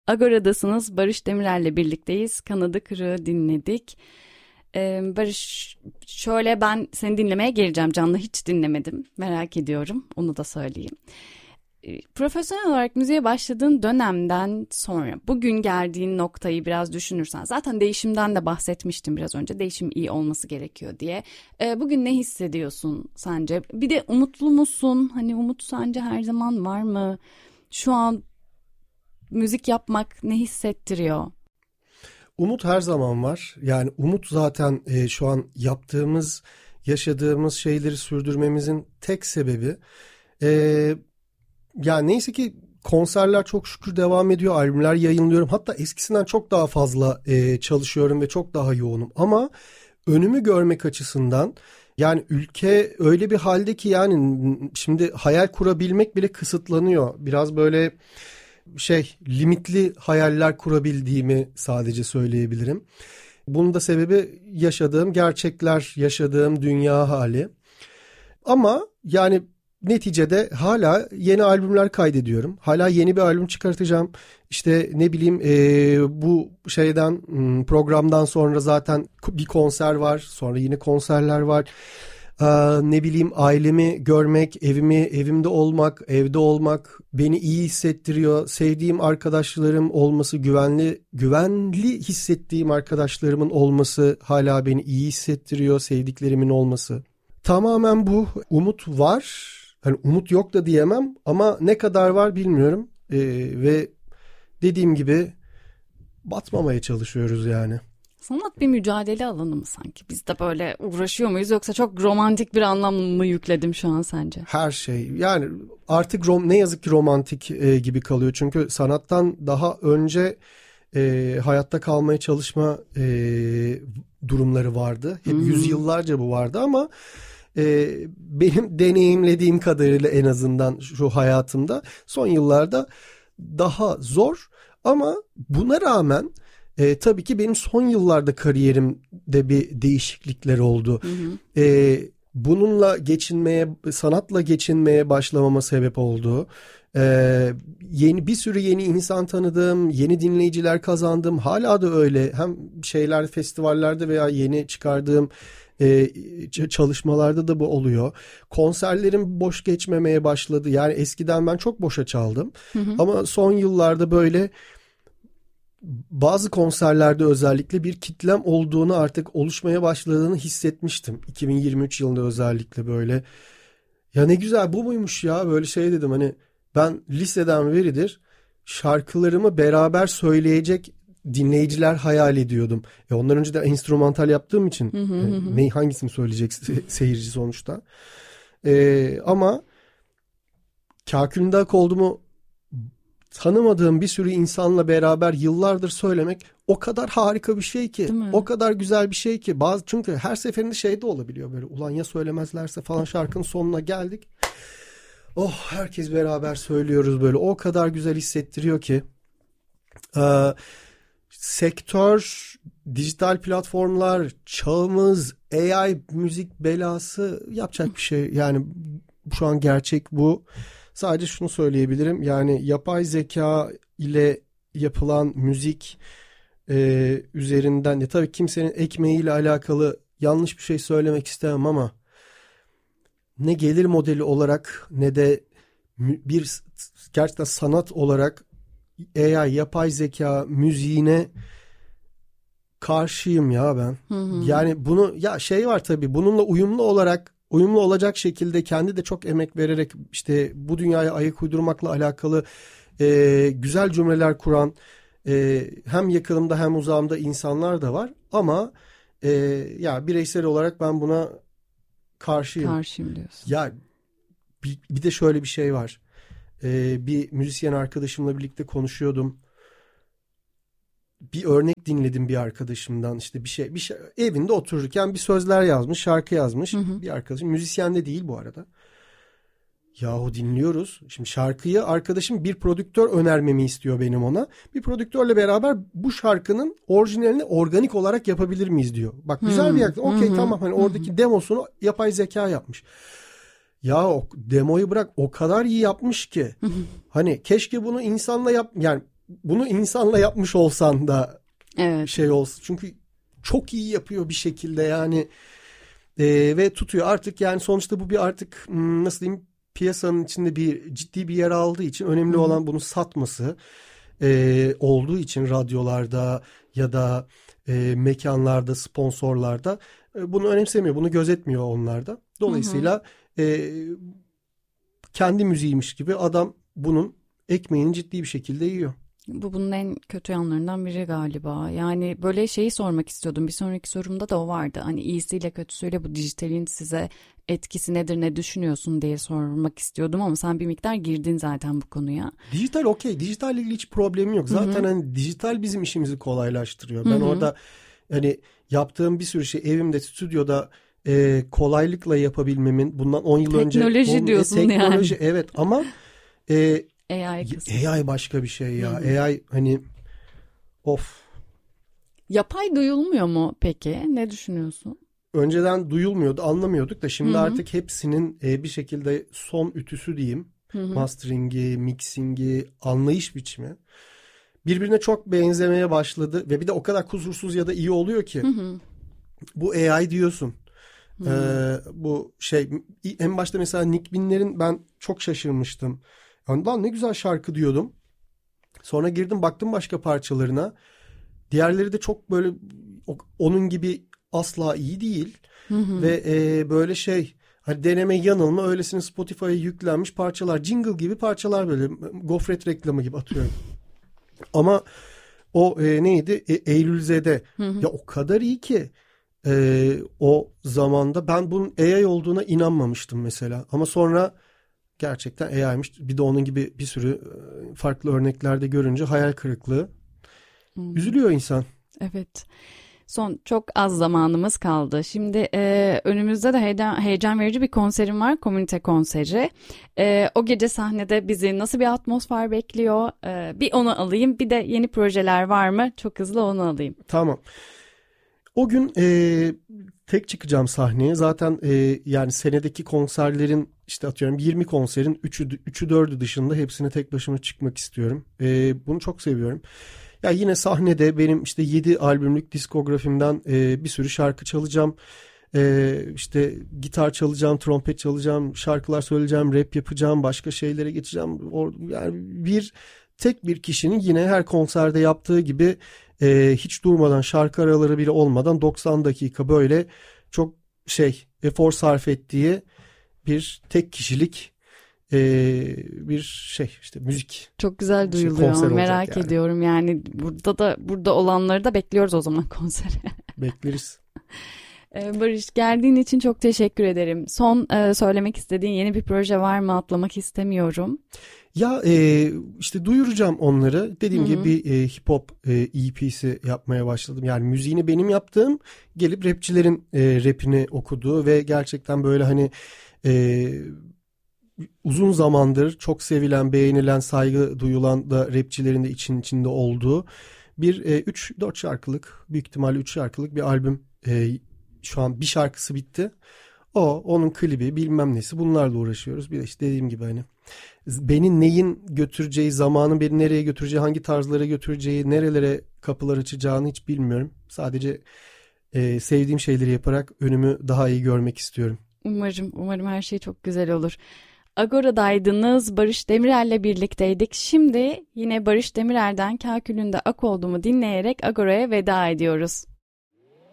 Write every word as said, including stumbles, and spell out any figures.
Agora'dasınız. Barış Demirer'le birlikteyiz. Kanadı Kırığı dinledik. Ee, Barış, şöyle ben seni dinlemeye geleceğim. Canlı hiç dinlemedim. Merak ediyorum. Onu da söyleyeyim. Ee, profesyonel olarak müziğe başladığın dönemden sonra bugün geldiğin noktayı biraz düşünürsen, zaten değişimden de bahsetmiştim biraz önce. Değişim iyi olması gerekiyor diye. Ee, bugün ne hissediyorsun sence? Bir de umutlu musun? Hani umut sence her zaman var mı? Şu an müzik yapmak ne hissettiriyor? Umut her zaman var. Yani umut zaten e, şu an yaptığımız, yaşadığımız şeyleri sürdürmemizin tek sebebi. E, yani neyse ki konserler çok şükür devam ediyor. Albümler yayınlıyorum. Hatta eskisinden çok daha fazla e, çalışıyorum ve çok daha yoğunum. Ama önümü görmek açısından, yani ülke öyle bir halde ki yani şimdi hayal kurabilmek bile kısıtlanıyor. Biraz böyle şey, limitli hayaller kurabildiğimi sadece söyleyebilirim. Bunun da sebebi yaşadığım gerçekler, yaşadığım dünya hali. Ama yani neticede hala yeni albümler kaydediyorum. Hala yeni bir albüm çıkartacağım. İşte ne bileyim e, bu şeyden programdan sonra zaten bir konser var. Sonra yine konserler var. Ee, ne bileyim ailemi görmek, evimi evimde olmak, evde olmak beni iyi hissettiriyor. Sevdiğim arkadaşlarım olması, güvenli güvenli hissettiğim arkadaşlarımın olması hala beni iyi hissettiriyor. Sevdiklerimin olması. Tamamen bu. Umut var. Hani umut yok da diyemem ama ne kadar var bilmiyorum. Ee, ve dediğim gibi batmamaya çalışıyoruz yani. Sanat bir mücadele alanı mı sanki? Biz de böyle uğraşıyor muyuz, yoksa çok romantik bir anlam mı yükledim şu an sence? Her şey. Yani artık rom, ne yazık ki romantik e, gibi kalıyor. Çünkü sanattan daha önce e, hayatta kalmaya çalışma e, durumları vardı. Hep hmm. yüzyıllarca bu vardı ama e, benim deneyimlediğim kadarıyla en azından şu hayatımda son yıllarda daha zor. Ama buna rağmen E, tabii ki benim son yıllarda kariyerimde bir değişiklikler oldu. Hı hı. E, bununla geçinmeye, sanatla geçinmeye başlamama sebep oldu. E, yeni bir sürü yeni insan tanıdım, yeni dinleyiciler kazandım. Hala da öyle. Hem şeyler, festivallerde veya yeni çıkardığım e, çalışmalarda da bu oluyor. Konserlerim boş geçmemeye başladı. Yani eskiden ben çok boşa çaldım. Hı hı. Ama son yıllarda böyle bazı konserlerde özellikle bir kitlem olduğunu, artık oluşmaya başladığını hissetmiştim. iki bin yirmi üç yılında özellikle böyle. Ya ne güzel, bu muymuş ya, böyle şey dedim, hani ben liseden beridir şarkılarımı beraber söyleyecek dinleyiciler hayal ediyordum. E ondan önce de enstrümantal yaptığım için hı hı hı. E, ne hangisini söyleyecek seyirci sonuçta. E, ama Kakül'ünde olduğumu tanımadığım bir sürü insanla beraber yıllardır söylemek o kadar harika bir şey ki. O kadar güzel bir şey ki. Bazı, çünkü her seferinde şey de olabiliyor böyle. Ulan ya söylemezlerse falan, şarkının sonuna geldik. Oh, herkes beraber söylüyoruz böyle. O kadar güzel hissettiriyor ki. Ee, sektör, dijital platformlar, çağımız, A I, müzik belası, yapacak bir şey. Yani şu an gerçek bu. Sadece şunu söyleyebilirim, yani yapay zeka ile yapılan müzik e, üzerinden de tabii kimsenin ekmeğiyle alakalı yanlış bir şey söylemek istemem ama ne gelir modeli olarak ne de bir gerçekten sanat olarak A I, yapay zeka müziğine karşıyım ya ben. Hı hı. Yani bunu, ya şey var tabii, bununla uyumlu olarak, uyumlu olacak şekilde kendi de çok emek vererek işte bu dünyaya ayak uydurmakla alakalı e, güzel cümleler kuran e, hem yakınımda hem uzağımda insanlar da var. Ama e, ya bireysel olarak ben buna karşıyım. Karşıyım diyorsun. Ya bir, bir de şöyle bir şey var. E, bir müzisyen arkadaşımla birlikte konuşuyordum. Bir örnek dinledim bir arkadaşımdan, işte bir şey bir şey evinde otururken bir sözler yazmış, şarkı yazmış. Hı hı. Bir arkadaşım, müzisyen de değil bu arada. Yahu dinliyoruz. Şimdi şarkıyı arkadaşım bir prodüktör önermemi istiyor benim ona. Bir prodüktörle beraber bu şarkının orijinalini organik olarak yapabilir miyiz diyor. Bak güzel hmm. bir yaklaşım. Okey tamam, hani oradaki hmm. demosunu yapay zeka yapmış. Ya o demoyu bırak, o kadar iyi yapmış ki. Hani keşke bunu insanla yap, yani bunu insanla yapmış olsan da evet. şey olsun. Çünkü çok iyi yapıyor bir şekilde yani e, ve tutuyor. Artık yani sonuçta bu bir artık nasıl diyeyim, piyasanın içinde bir ciddi bir yer aldığı için önemli Hı-hı. olan bunu satması e, olduğu için radyolarda ya da e, mekanlarda, sponsorlarda e, bunu önemsemiyor, bunu gözetmiyor onlar da. Dolayısıyla e, kendi müziğiymiş gibi adam bunun ekmeğini ciddi bir şekilde yiyor. Bu bunun en kötü yanlarından biri galiba. Yani böyle şeyi sormak istiyordum. Bir sonraki sorumda da o vardı. Hani iyisiyle kötüsüyle bu dijitalin size etkisi nedir, ne düşünüyorsun diye sormak istiyordum ama sen bir miktar girdin zaten bu konuya. Dijital okey. Dijitalle ilgili hiç problemim yok. Zaten Hı-hı. hani dijital bizim işimizi kolaylaştırıyor. Ben Hı-hı. orada hani yaptığım bir sürü şey evimde, stüdyoda e, kolaylıkla yapabilmemin bundan on yıl teknoloji önce. Teknoloji on, diyorsun teknoloji, yani. Teknoloji evet ama e, A I kısmı. A I başka bir şey ya. Hı-hı. A I hani of. Yapay duyulmuyor mu peki? Ne düşünüyorsun? Önceden duyulmuyordu, anlamıyorduk da şimdi Hı-hı. artık hepsinin e, bir şekilde son ütüsü diyeyim. Hı-hı. Mastering'i, mixing'i, anlayış biçimi birbirine çok benzemeye başladı ve bir de o kadar kusursuz ya da iyi oluyor ki Hı-hı. bu A I diyorsun. Ee, bu şey en başta mesela Nick Binler'in ben çok şaşırmıştım. Yani lan ne güzel şarkı diyordum. Sonra girdim baktım başka parçalarına. Diğerleri de çok böyle onun gibi asla iyi değil. Hı hı. Ve e, böyle şey hani deneme yanılma öylesine Spotify'a yüklenmiş parçalar. Jingle gibi parçalar böyle gofret reklamı gibi atıyorum. Ama o e, neydi? E, Eylülze'de hı hı. ya o kadar iyi ki e, o zamanda ben bunun A I olduğuna inanmamıştım mesela. Ama sonra gerçekten A I'miş. Bir de onun gibi bir sürü farklı örneklerde görünce hayal kırıklığı. Hmm. Üzülüyor insan. Evet. Son çok az zamanımız kaldı. Şimdi e, önümüzde de heyecan, heyecan verici bir konserim var. Komünite konseri. E, o gece sahnede bizi nasıl bir atmosfer bekliyor? E, bir onu alayım. Bir de yeni projeler var mı? Çok hızlı onu alayım. Tamam. O gün e, tek çıkacağım sahneye. Zaten e, yani senedeki konserlerin işte atıyorum yirmi konserin üçü dördü dışında hepsine tek başıma çıkmak istiyorum. E, bunu çok seviyorum. Ya yine sahnede benim işte yedi albümlük diskografimden e, bir sürü şarkı çalacağım. E, işte gitar çalacağım, trompet çalacağım, şarkılar söyleyeceğim, rap yapacağım, başka şeylere geçeceğim. O, yani bir tek bir kişinin yine her konserde yaptığı gibi e, hiç durmadan şarkı araları bile olmadan doksan dakika böyle çok şey efor sarf ettiği bir tek kişilik Ee, bir şey işte müzik. Çok güzel duyuluyor. Şey, merak yani. ediyorum. Yani burada da burada olanları da bekliyoruz o zaman konsere. Bekleriz. ee, Barış geldiğin için çok teşekkür ederim. Son e, söylemek istediğin yeni bir proje var mı? Atlamak istemiyorum. Ya e, işte duyuracağım onları. Dediğim Hı-hı. gibi bir e, hip hop e, E P'si yapmaya başladım. Yani müziğini benim yaptığım, gelip rapçilerin e, rapini okuduğu ve gerçekten böyle hani e, uzun zamandır çok sevilen, beğenilen, saygı duyulan da rapçilerin de için içinde olduğu bir üç dört şarkılık, büyük ihtimalle üç şarkılık bir albüm. E, şu an bir şarkısı bitti. O, onun klibi, bilmem nesi, bunlarla uğraşıyoruz. Bir de işte dediğim gibi hani beni neyin götüreceği, zamanın beni nereye götüreceği, hangi tarzlara götüreceği, nerelere kapılar açacağını hiç bilmiyorum. Sadece e, sevdiğim şeyleri yaparak önümü daha iyi görmek istiyorum. Umarım, umarım her şey çok güzel olur. Agora'daydınız, Barış Demirel'le birlikteydik. Şimdi yine Barış Demirel'den Kakül'ün de Ak Oldu mu dinleyerek Agora'ya veda ediyoruz.